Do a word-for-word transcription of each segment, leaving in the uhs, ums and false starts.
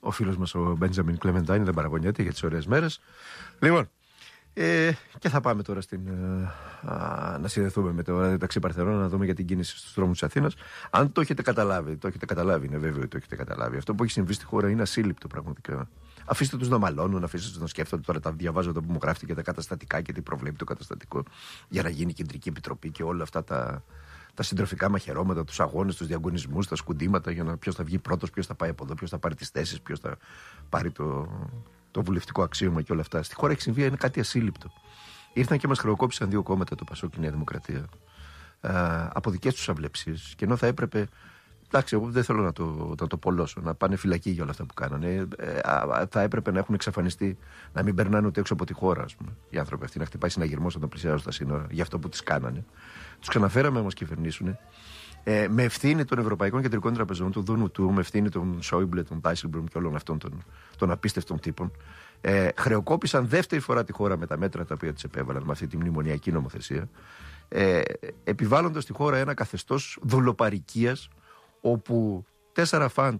ο φίλος μας ο Μπέντζαμιν Κλεμεντάιν δεν παραπονιέται για τις ωραίες μέρες. Λοιπόν, ε, και θα πάμε τώρα στην, α, να συνδεθούμε με το ραδιοταξί Παρθενών, να δούμε για την κίνηση στους δρόμους της Αθήνας. Αν το έχετε καταλάβει, το έχετε καταλάβει, είναι βέβαιο ότι το έχετε καταλάβει. Αυτό που έχει συμβεί στη χώρα είναι ασύλληπτο πραγματικά. Αφήστε τους να μαλώνουν, αφήστε τους να σκέφτονται. Τώρα τα διαβάζω εδώ που μου γράφτηκε τα καταστατικά και τι προβλέπει το καταστατικό για να γίνει κεντρική επιτροπή και όλα αυτά τα, τα συντροφικά μαχαιρώματα, τους αγώνες, τους διαγωνισμούς, τα σκουντήματα για να ποιος θα βγει πρώτος, ποιος θα πάει από εδώ, ποιος θα πάρει τις θέσεις, ποιος θα πάρει το, το βουλευτικό αξίωμα και όλα αυτά. Στη χώρα έχει συμβεί, είναι κάτι ασύλληπτο. Ήρθαν και μας χρεοκόπησαν δύο κόμματα, το Πασόκ και η Νέα Δημοκρατία, α, από δικές τους αυλεψίες. Και ενώ θα έπρεπε. Εντάξει, εγώ δεν θέλω να το, να το πολλώσω, να πάνε φυλακή για όλα αυτά που κάνανε. Ε, α, θα έπρεπε να έχουν εξαφανιστεί, να μην περνάνε ούτε έξω από τη χώρα, ας πούμε, οι άνθρωποι αυτοί, να χτυπάει συναγερμός όταν πλησιάζουν στα σύνορα, για αυτό που τις κάνανε. Τους ξαναφέραμε να μας κυβερνήσουν. Ε, με ευθύνη των Ευρωπαϊκών Κεντρικών Τραπεζών, του Δούνου του, με ευθύνη των Σόιμπλε, των Ντάισελμπλουμ και όλων αυτών των, των απίστευτων τύπων, ε, χρεοκόπησαν δεύτερη φορά τη χώρα με τα μέτρα τα οποία τις επέβαλαν, με αυτή τη μνημονιακή νομοθεσία, ε, επιβάλλοντας στη χώρα ένα καθεστώς δολοπαρικίας, όπου τέσσερα φαντ,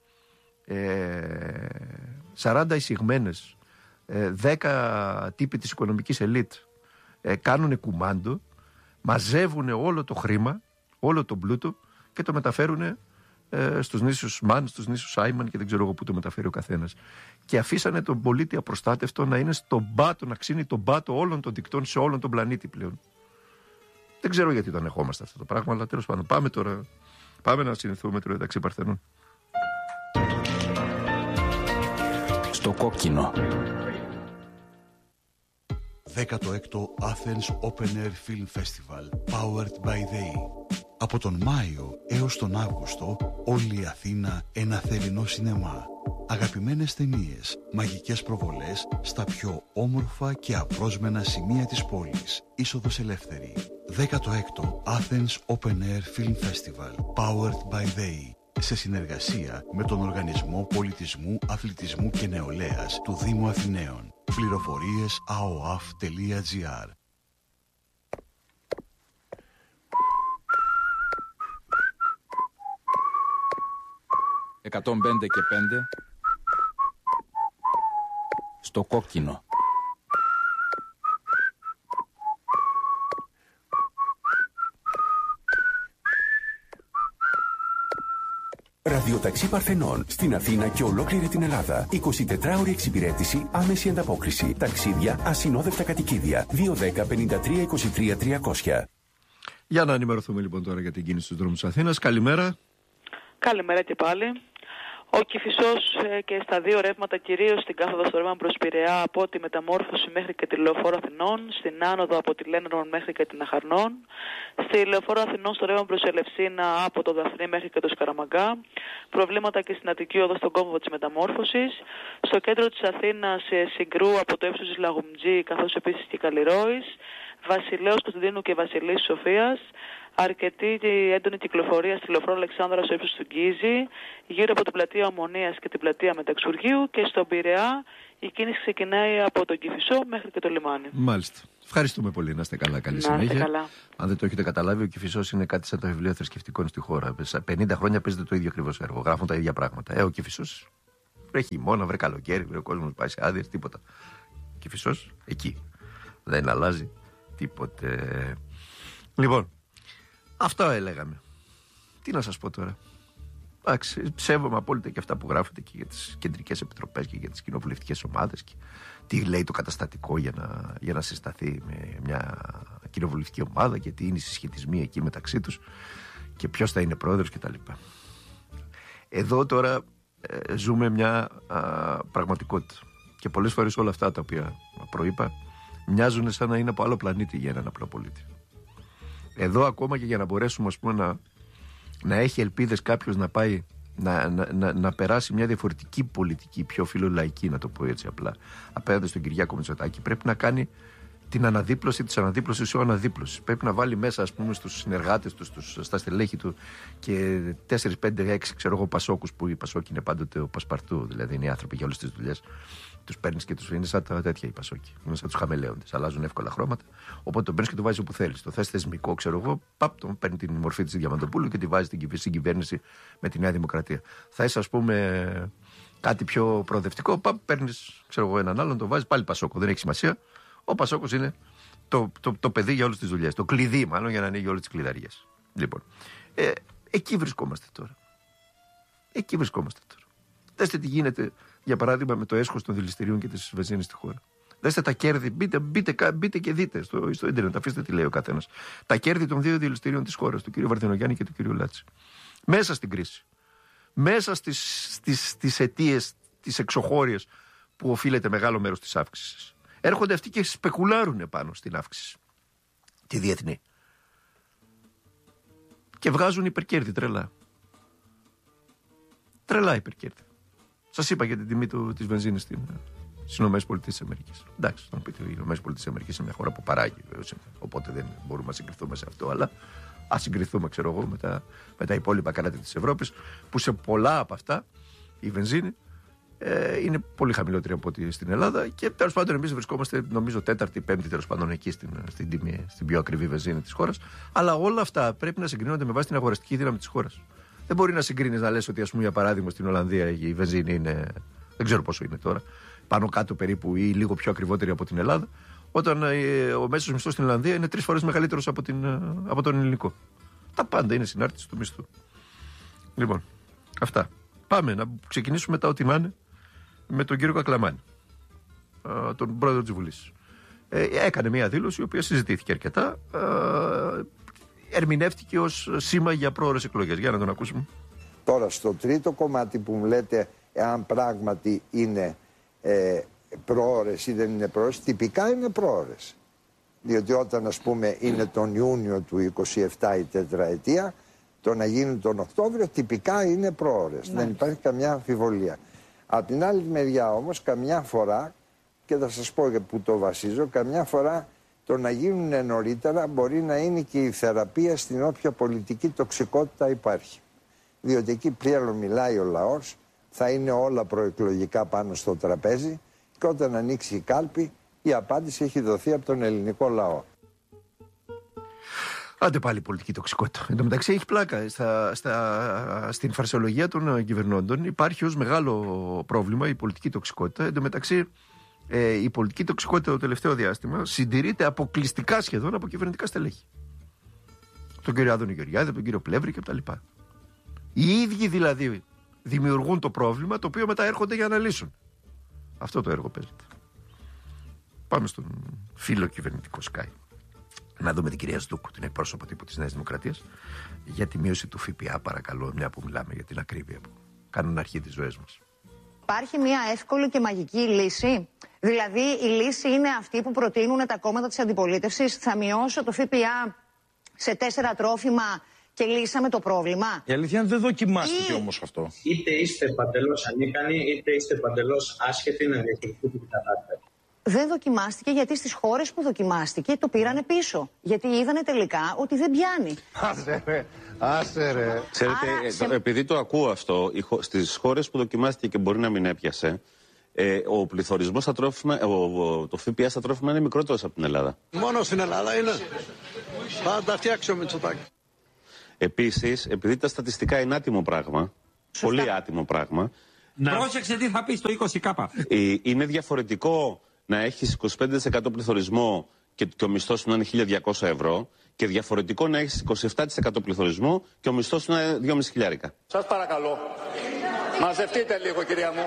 ε, σαράντα εισηγμένες, ε, δέκα τύποι της οικονομικής ελίτ ε, κάνουν κουμάντο, μαζεύουν όλο το χρήμα, όλο το πλούτο και το μεταφέρουν ε, στους νήσους Μαν, στους νήσους Άιμαν και δεν ξέρω εγώ πού το μεταφέρει ο καθένας. Και αφήσανε τον πολίτη απροστάτευτο να είναι στον πάτο, να ξύνει τον πάτο όλων των δικτών σε όλον τον πλανήτη πλέον. Δεν ξέρω γιατί το ανεχόμαστε αυτό το πράγμα, αλλά τέλος πάντων πάμε τώρα. Πάμε να συνηθούμε το ραδιοταξί Παρθενών. Στο κόκκινο. δέκατο έκτο Athens Open Air Film Festival Powered by They. Από τον Μάιο έως τον Αύγουστο όλη η Αθήνα ένα θερινό σινεμά. Αγαπημένες ταινίες, μαγικές προβολές στα πιο όμορφα και απρόσμενα σημεία της πόλης. Είσοδος ελεύθερη. δέκατο έκτο Athens Open Air Film Festival Powered by They, σε συνεργασία με τον Οργανισμό Πολιτισμού, Αθλητισμού και Νεολαίας του Δήμου Αθηναίων. Πληροφορίες a o a f τελεία g r. εκατόν πέντε και πέντε στο κόκκινο. Ραδιοταξί Παρθενών στην Αθήνα και ολόκληρη την Ελλάδα. εικοσιτετράωρη εξυπηρέτηση, άμεση ανταπόκριση. Ταξίδια, ασυνόδευτα κατοικίδια. δύο δέκα πενήντα τρία είκοσι τρία τριακόσια. Για να ενημερωθούμε λοιπόν τώρα για την κίνηση στους δρόμους της Αθήνας. Καλημέρα. Καλημέρα και πάλι. Ο Κηφισός ε, και στα δύο ρεύματα, κυρίως στην κάθοδο στο ρεύμα προς Πειραιά, από τη Μεταμόρφωση μέχρι και τη Λεωφόρο Αθηνών, στην άνοδο από τη Λένρον μέχρι και την Αχαρνών, στη Λεωφόρο Αθηνών στο ρεύμα προς Ελευσίνα από το Δαφνί μέχρι και το Σκαραμαγκά, προβλήματα και στην Αττική οδό στον κόμβο της Μεταμόρφωσης, στο κέντρο της Αθήνας ε, Συγκρού από το ύψος της Λαγουμτζή καθώς επίσης και Καλλιρόης, Βασιλέως Κωνσταντίνου και Βασιλής Σοφίας, αρκετή έντονη κυκλοφορία στη Λεωφόρο Αλεξάνδρα στο ύψος του Γκίζη, γύρω από την πλατεία Ομονίας και την πλατεία Μεταξουργείου, και στον Πειραιά η κίνηση ξεκινάει από τον Κηφισό μέχρι και το λιμάνι. Μάλιστα. Ευχαριστούμε πολύ. Να είστε καλά. Καλή να συνέχεια. είστε καλά. Αν δεν το έχετε καταλάβει, ο Κηφισός είναι κάτι σαν το βιβλίο θρησκευτικών στη χώρα. πενήντα χρόνια παίζεται το ίδιο ακριβώς έργο. Γράφουν τα ίδια πράγματα. Ε, ο Κηφισός βρε χειμώνα, βρε καλοκαίρι, βρε ο κόσμος πάει σε άδειες, τίποτα. Ο Κηφισός εκεί. Δεν αλλάζει τίποτε. Λοιπόν, αυτό έλεγαμε. Τι να σας πω τώρα. Εντάξει, ψεύομαι απόλυτα και αυτά που γράφετε και για τις κεντρικές επιτροπές και για τις κοινοβουλευτικές ομάδες και τι λέει το καταστατικό για να, για να συσταθεί με μια κοινοβουλευτική ομάδα και τι είναι οι συσχετισμοί εκεί μεταξύ τους και ποιος θα είναι πρόεδρος κτλ. Εδώ τώρα ε, ζούμε μια α, πραγματικότητα και πολλές φορές όλα αυτά τα οποία προείπα μοιάζουν σαν να είναι από άλλο πλανήτη για έναν απλό πολίτη. Εδώ ακόμα και για να μπορέσουμε ας πούμε να, να έχει ελπίδες κάποιος να πάει να, να, να, να περάσει μια διαφορετική πολιτική, πιο φιλολαϊκή, να το πω έτσι απλά, απέναντι στον Κυριάκο Μητσοτάκη, πρέπει να κάνει την αναδίπλωση της αναδίπλωσης ή αναδίπλωσης. Πρέπει να βάλει μέσα ας πούμε στους συνεργάτες του, στους, στα στελέχη του και τέσσερα, πέντε, έξι ξέρω εγώ πασόκους, που η Πασόκη είναι πάντοτε ο Πασπαρτού, δηλαδή είναι οι άνθρωποι για όλες τις δουλειές. Τους παίρνεις και τους είναι σαν τα τέτοια οι Πασόκοι. Είναι σαν τους χαμελέοντες. Αλλάζουν εύκολα χρώματα. Οπότε τον παίρνεις και το βάζεις όπου θέλεις. Το θες θεσμικό, ξέρω εγώ, παπ, τον παίρνει την μορφή της Διαμαντοπούλου και τη βάζει στην κυβέρνηση με τη Νέα Δημοκρατία. Θα είσαι, ας πούμε, κάτι πιο προοδευτικό, παίρνει έναν άλλον, τον βάζει πάλι Πασόκο. Δεν έχει σημασία. Ο Πασόκος είναι το, το, το παιδί για όλες τις δουλειές. Το κλειδί, μάλλον, για να ανοίγει όλες τις κλειδαριές. Λοιπόν, ε, εκεί βρισκόμαστε τώρα. Εκεί βρισκόμαστε τώρα. Δέστε τι γίνεται, για παράδειγμα, με το έσχος των δηληστηρίων και της βενζίνης στη χώρα. Δέστε τα κέρδη, μπείτε, μπείτε, μπείτε και δείτε στο, στο ίντερνετ, αφήστε τι λέει ο καθένας. Τα κέρδη των δύο δηληστηρίων της χώρας, του κ. Βαρδινογιάννη και του κ. Λάτση. Μέσα στην κρίση. Μέσα στις, στις, στις αιτίες, τις εξωχώριες που οφείλεται μεγάλο μέρος της αύξησης. Έρχονται αυτοί και σπεκουλάρουν πάνω στην αύξηση. Τη διεθνή. Και βγάζουν υπερκέρδη τρελά. Τρελά υπερκέρδη. Σας είπα για την τιμή του, της βενζίνης στην, στις ΗΠΑ. Εντάξει, να πείτε, οι ΗΠΑ είναι μια χώρα που παράγει, οπότε δεν μπορούμε να συγκριθούμε σε αυτό, αλλά ας συγκριθούμε, ξέρω εγώ, με τα, με τα υπόλοιπα κράτη της Ευρώπης, που σε πολλά από αυτά η βενζίνη ε, είναι πολύ χαμηλότερη από ό,τι στην Ελλάδα και τέλος πάντων εμείς βρισκόμαστε, νομίζω, τέταρτη, πέμπτη τέλος πάντων εκεί στην, στην τιμή, στην πιο ακριβή βενζίνη της χώρας. Αλλά όλα αυτά πρέπει να συγκρίνονται με βάση την αγοραστική δύναμη της χώρας. Δεν μπορεί να συγκρίνεις να λες ότι, ας πούμε, για παράδειγμα, στην Ολλανδία η βενζίνη είναι, δεν ξέρω πόσο είναι τώρα, πάνω κάτω περίπου ή λίγο πιο ακριβότερη από την Ελλάδα, όταν ε, ο μέσος μισθός στην Ολλανδία είναι τρεις φορές μεγαλύτερος από, την, από τον ελληνικό. Τα πάντα είναι συνάρτηση του μισθού. Λοιπόν, αυτά. Πάμε να ξεκινήσουμε τα ό,τι να είναι με τον κύριο Κακλαμάνη, τον πρόεδρο της Βουλής. Ε, έκανε μια δήλωση η οποία συζητήθηκε αρκετά. Ε, ερμηνεύτηκε ως σήμα για πρόωρες εκλογές. Για να τον ακούσουμε. Τώρα, στο τρίτο κομμάτι που μου λέτε, εάν πράγματι είναι ε, πρόωρες ή δεν είναι πρόωρες, τυπικά είναι πρόωρες. Διότι όταν, ας πούμε, είναι τον Ιούνιο του είκοσι επτά η τετραετία, το να γίνει τον Οκτώβριο τυπικά είναι πρόωρες. Ναι. Δεν υπάρχει καμιά αμφιβολία. Από την άλλη μεριά όμως, καμιά φορά, και θα σας πω που το βασίζω, καμιά φορά το να γίνουν νωρίτερα μπορεί να είναι και η θεραπεία στην όποια πολιτική τοξικότητα υπάρχει. Διότι εκεί πλέον μιλάει ο λαός, θα είναι όλα προεκλογικά πάνω στο τραπέζι και όταν ανοίξει η κάλπη η απάντηση έχει δοθεί από τον ελληνικό λαό. Άντε πάλι πολιτική τοξικότητα. Εν τω μεταξύ έχει πλάκα. Στα, στα, στην φαρσεολογία των κυβερνώντων υπάρχει ως μεγάλο πρόβλημα η πολιτική τοξικότητα. Εν τω μεταξύ ε, η πολιτική τοξικότητα το τελευταίο διάστημα συντηρείται αποκλειστικά σχεδόν από κυβερνητικά στελέχη. Τον κύριο Άδωνη Γεωργιάδη, τον κύριο Πλεύρη κτλ. Οι ίδιοι δηλαδή δημιουργούν το πρόβλημα το οποίο μετά έρχονται για να λύσουν. Αυτό το έργο παίζεται. Πάμε στον φίλο κυβερνητικό Sky. Να δούμε την κυρία Σδούκου, την εκπρόσωπο τύπου της Νέας Δημοκρατίας, για τη μείωση του ΦΠΑ, παρακαλώ, μια που μιλάμε για την ακρίβεια που κάνουν αρχή τις ζωές μας. Υπάρχει μια εύκολη και μαγική λύση. Δηλαδή, η λύση είναι αυτή που προτείνουν τα κόμματα της αντιπολίτευσης. Θα μειώσω το ΦΠΑ σε τέσσερα τρόφιμα και λύσαμε το πρόβλημα. Η αλήθεια είναι δεν δοκιμάστηκε Ή... όμως αυτό. Είτε είστε παντελώς ανίκανοι, είτε είστε παντελώς άσχετοι να διαχειριστείτε την κατάσταση. Δεν δοκιμάστηκε γιατί στις χώρες που δοκιμάστηκε το πήρανε πίσω. Γιατί είδανε τελικά ότι δεν πιάνει. Άσε ρε, άσε ρε. Ξέρετε, Άρα, σε... επειδή το ακούω αυτό, στις χώρες που δοκιμάστηκε και μπορεί να μην έπιασε, ε, ο πληθωρισμός στα τρόφιμα, ο, ο, το ΦΠΑ στα τρόφιμα είναι μικρότερος από την Ελλάδα. Μόνο στην Ελλάδα είναι. Θα τα φτιάξω με τσοτάκι. Επίσης, επειδή τα στατιστικά είναι άτιμο πράγμα, σωστά, πολύ άτιμο πράγμα. Να... Πρόσεξε τι θα πει στο είκοσι κάπα. Ε, είναι διαφορετικό να έχεις είκοσι πέντε τοις εκατό πληθωρισμό και, και ο μισθός σου να είναι χίλια διακόσια ευρώ και διαφορετικό να έχεις είκοσι επτά τοις εκατό πληθωρισμό και ο μισθός σου να είναι δυόμισι χιλιάρικα. Σας παρακαλώ, μαζευτείτε λίγο, κυρία μου.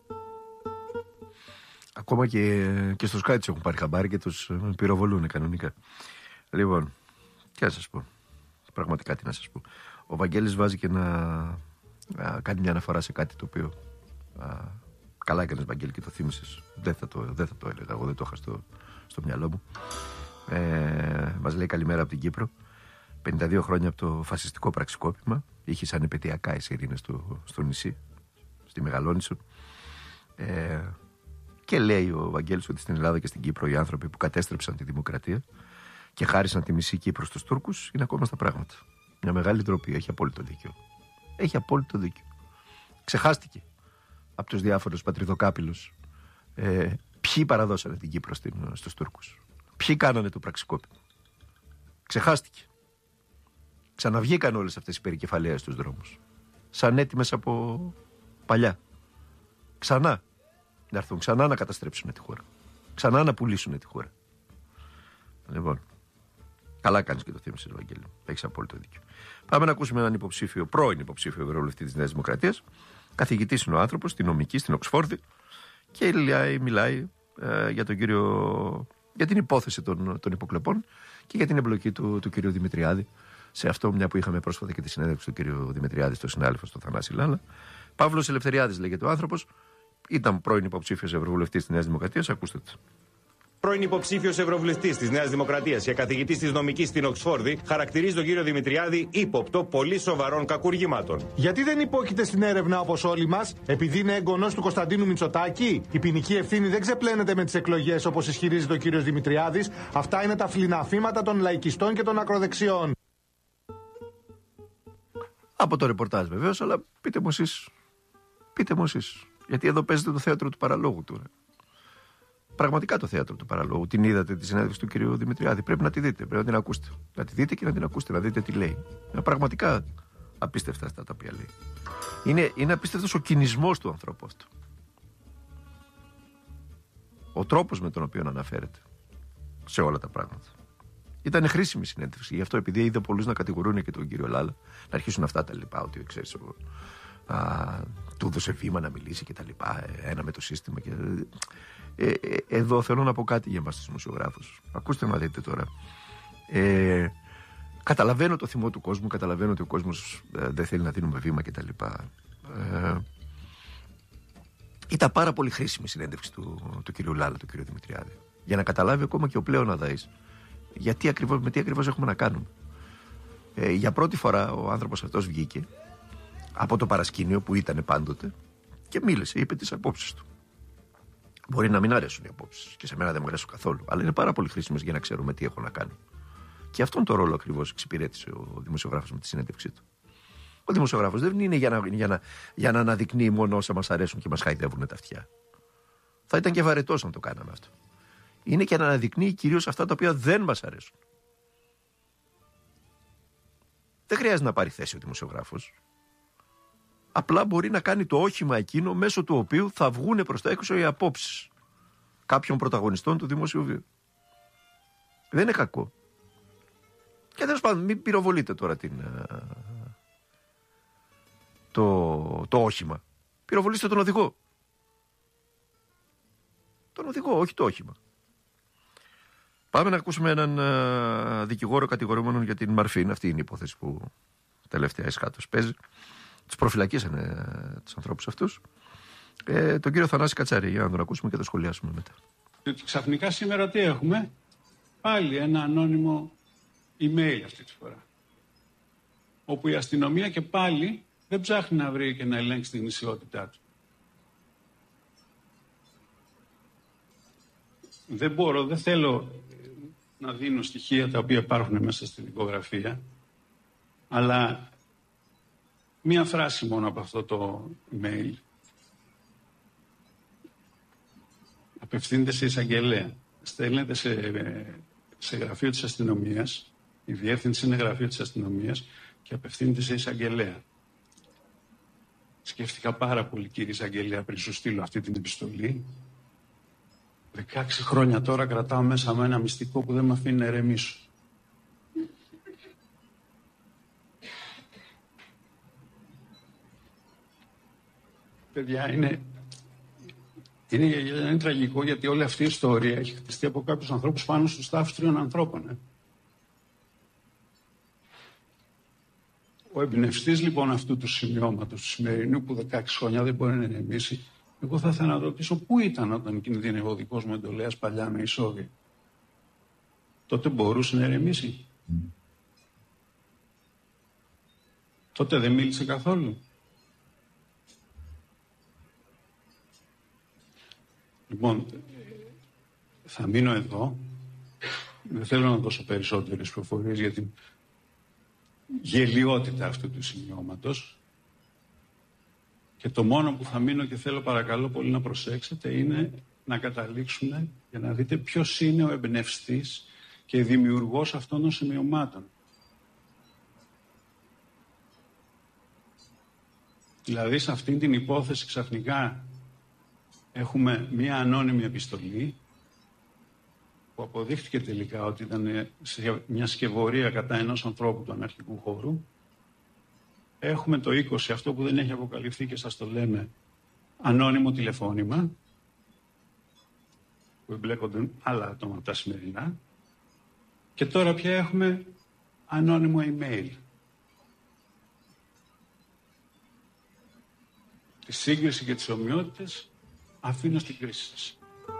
Ακόμα και, και στο Sky τους έχουν πάρει χαμπάρι και τους πυροβολούν κανονικά. Λοιπόν, τι να σας πω. Πραγματικά τι να σας πω. Ο Βαγγέλης βάζει και να, να κάνει μια αναφορά σε κάτι το οποίο α, καλά έκανες, Βαγγέλη, και το θύμισες. Δεν θα το, δεν θα το έλεγα, εγώ δεν το είχα στο, στο μυαλό μου. Ε, μας λέει καλημέρα από την Κύπρο. πενήντα δύο χρόνια από το φασιστικό πραξικόπημα. Είχε σαν επαιτειακά οι σιρήνες στο, στο νησί, στη Μεγαλόνισσο. Ε, και λέει ο Βαγγέλης ότι στην Ελλάδα και στην Κύπρο οι άνθρωποι που κατέστρεψαν τη δημοκρατία και χάρισαν τη μισή Κύπρο στους Τούρκους είναι ακόμα στα πράγματα. Μια μεγάλη ντροπή. Έχει απόλυτο δίκιο. Έχει απόλυτο δίκιο. Ξεχάστηκε από τους διάφορους πατριδοκάπηλους ε, ποιοι παραδώσανε την Κύπρο στην, στους Τούρκους. Ποιοι κάνανε το πραξικόπημα. Ξεχάστηκε. Ξαναβγήκαν όλες αυτές οι περικεφαλαίες στους δρόμους. Σαν έτοιμες από παλιά. ξανά να έρθουν, ξανά να καταστρέψουν τη χώρα. Ξανά να πουλήσουν τη χώρα. Λοιπόν, καλά κάνεις και το θύμισες, Ευαγγέλη. Έχεις απόλυτο δίκιο. Πάμε να ακούσουμε έναν υποψήφιο, πρώην υποψήφιο ευρωβουλευτή της Νέας Δημοκρατίας. Καθηγητής είναι ο άνθρωπος, στην νομική, στην Οξφόρδη. Και μιλάει, μιλάει ε, για, τον κύριο, για την υπόθεση των, των υποκλεπών και για την εμπλοκή του, του κυρίου Δημητριάδη σε αυτό, μια που είχαμε πρόσφατα και τη συνέντευξη του κύριου Δημητριάδη στο συνάδελφο, στο Θανάση Λάλα. Παύλος Ελευθεριάδης λέγεται ο άνθρωπος. Ήταν πρώην υποψήφιος ευρωβουλευτής της Νέας Δημοκρατίας. Ακούστε το. Πρώην υποψήφιος ευρωβουλευτής της Νέας Δημοκρατίας και καθηγητής της νομικής στην Οξφόρδη, χαρακτηρίζει τον κύριο Δημητριάδη ύποπτο πολύ σοβαρών κακουργημάτων. Γιατί δεν υπόκειται στην έρευνα όπως όλοι μας, επειδή είναι έγγονος του Κωνσταντίνου Μητσοτάκη? Η ποινική ευθύνη δεν ξεπλένεται με τις εκλογές όπως ισχυρίζεται ο κύριος Δημητριάδης. Αυτά είναι τα φλιναφήματα των λαϊκιστών και των ακροδεξιών. Από το ρεπορτάζ βεβαίως, αλλά πείτε μου εσείς. Πείτε μου εσείς. Γιατί εδώ παίζετε το θέατρο του παραλόγου τώρα. Πραγματικά το θέατρο του παραλόγου. Την είδατε τη συνέντευξη του κυρίου Δημητριάδη. Πρέπει να τη δείτε, πρέπει να την ακούσετε. Να τη δείτε και να την ακούσετε, να δείτε τι λέει. Είναι πραγματικά απίστευτα αυτά τα οποία λέει. Είναι, είναι απίστευτος ο κινησμός του ανθρώπου αυτού. Ο τρόπος με τον οποίο αναφέρεται σε όλα τα πράγματα. Ήταν χρήσιμη συνέντευξη. Γι' αυτό, επειδή είδε πολλούς να κατηγορούν και τον κύριο Λάλα, να αρχίσουν αυτά τα λοιπά, ότι ξέρεις, α, του έδωσε βήμα να μιλήσει και τα λοιπά, ένα με το σύστημα. Και... Ε, ε, εδώ θέλω να πω κάτι για εμάς τους δημοσιογράφους. Ακούστε να δείτε τώρα. Ε, καταλαβαίνω το θυμό του κόσμου, καταλαβαίνω ότι ο κόσμος ε, δεν θέλει να δίνουμε βήμα και τα λοιπά. Ε, ήταν πάρα πολύ χρήσιμη η συνέντευξη του, του κυρίου Λάλα, του κυρίου Δημητριάδη. Για να καταλάβει ακόμα και ο πλέον αδαής. Γιατί ακριβώς, με τι ακριβώς έχουμε να κάνουμε. Ε, για πρώτη φορά ο άνθρωπος αυτός βγήκε από το παρασκήνιο που ήταν πάντοτε και μίλησε, είπε τις απόψεις του. Μπορεί να μην αρέσουν οι απόψεις και σε μένα δεν μου αρέσουν καθόλου, αλλά είναι πάρα πολύ χρήσιμες για να ξέρουμε τι έχω να κάνω. Και αυτόν τον ρόλο ακριβώς εξυπηρέτησε ο δημοσιογράφος με τη συνέντευξή του. Ο δημοσιογράφος δεν είναι για να, για να, για να αναδεικνύει μόνο όσα μας αρέσουν και μας χαϊδεύουν τα αυτιά. Θα ήταν και βαρετός αν το κάναμε αυτό. Είναι και να αναδεικνύει κυρίως αυτά τα οποία δεν μας αρέσουν. Δεν χρειάζεται να πάρει θέση ο δημοσιογράφος. Απλά μπορεί να κάνει το όχημα εκείνο μέσω του οποίου θα βγούνε προς τα έξω οι απόψεις κάποιων πρωταγωνιστών του δημόσιου βίου. Δεν είναι κακό. Και τέλος πάντων, μην πυροβολείτε τώρα την, το, το όχημα. Πυροβολήστε τον οδηγό. Τον οδηγό, όχι το όχημα. Πάμε να ακούσουμε έναν uh, δικηγόρο κατηγορούμενο για την Μαρφίν. Αυτή είναι η υπόθεση που τελευταία εσχάτως παίζει. Τους προφυλακίσανε uh, τους ανθρώπους αυτούς. Ε, τον κύριο Θανάση Κατσαρή, για να τον ακούσουμε και το σχολιάσουμε μετά. Διότι ξαφνικά σήμερα τι έχουμε? Πάλι ένα ανώνυμο email αυτή τη φορά. Όπου η αστυνομία και πάλι δεν ψάχνει να βρει και να ελέγξει την ισιότητά του. Δεν μπορώ, δεν θέλω να δίνω στοιχεία τα οποία υπάρχουν μέσα στην δικογραφία, αλλά μία φράση μόνο από αυτό το email. Απευθύνεται σε εισαγγελέα. Στέλνεται σε, σε γραφείο της αστυνομίας, η διεύθυνση είναι γραφείο της αστυνομίας και απευθύνεται σε εισαγγελέα. Σκέφτηκα πάρα πολύ, κύριε εισαγγελέα, πριν σου στείλω αυτή την επιστολή. δεκαέξι χρόνια τώρα κρατάω μέσα με ένα μυστικό που δεν με αφήνει να ερεμήσω. Παιδιά, είναι, είναι, είναι τραγικό, γιατί όλη αυτή η ιστορία έχει χτιστεί από κάποιους ανθρώπους πάνω στους τάφους τριών ανθρώπων. Ε. Ο εμπνευστής λοιπόν αυτού του σημειώματος, του σημερινού, που δεκαέξι χρόνια δεν μπορεί να ερεμήσει, εγώ θα ήθελα να ρωτήσω πού ήταν όταν κινδύνευε ο δικός μου εντολέας παλιά με ισόβια. Τότε μπορούσε να ερεμήσει. Mm. Τότε δεν μίλησε καθόλου. Λοιπόν, θα μείνω εδώ. Δεν θέλω να δώσω περισσότερες πληροφορίες για την γελιότητα αυτού του σημειώματος. Και το μόνο που θα μείνω και θέλω παρακαλώ πολύ να προσέξετε είναι να καταλήξουμε για να δείτε ποιος είναι ο εμπνευστής και δημιουργός αυτών των σημειωμάτων. Δηλαδή σε αυτήν την υπόθεση ξαφνικά Έχουμε μία ανώνυμη επιστολή που αποδείχθηκε τελικά ότι ήταν σε μια σκευωρία κατά ενός ανθρώπου του αναρχικού χώρου. Έχουμε το είκοσι, αυτό που δεν έχει αποκαλυφθεί και σας το λέμε, ανώνυμο τηλεφώνημα, που εμπλέκονται άλλα άτομα από τα σημερινά. Και τώρα πια έχουμε ανώνυμο email. Τη σύγκριση και τις ομοιότητες αφήνω στην κρίση σας.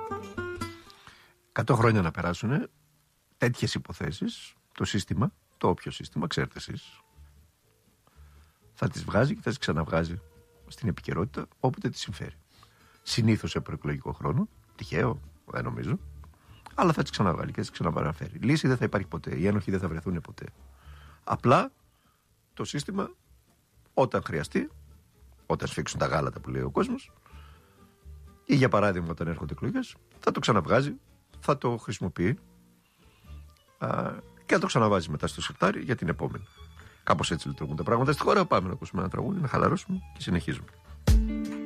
Εκατό χρόνια να περάσουν τέτοιες υποθέσεις, το σύστημα, το όποιο σύστημα, ξέρετε εσείς, θα τις βγάζει και θα τις ξαναβγάζει στην επικαιρότητα όποτε τη συμφέρει. Συνήθως σε προεκλογικό χρόνο, τυχαίο, δεν νομίζω, αλλά θα τις ξαναβγάλει και θα τις ξαναπαραφέρει. Λύση δεν θα υπάρχει ποτέ, οι ένοχοι δεν θα βρεθούν ποτέ. Απλά το σύστημα, όταν χρειαστεί, όταν σφίξουν τα γάλατα που λέει ο κόσμος, ή για παράδειγμα όταν έρχονται εκλογές, θα το ξαναβγάζει, θα το χρησιμοποιεί α, και θα το ξαναβάζει μετά στο σιρτάρι για την επόμενη. Κάπως έτσι λειτουργούν τα πράγματα στη χώρα. Πάμε να ακούσουμε ένα τραγούδι, να χαλαρώσουμε και συνεχίζουμε.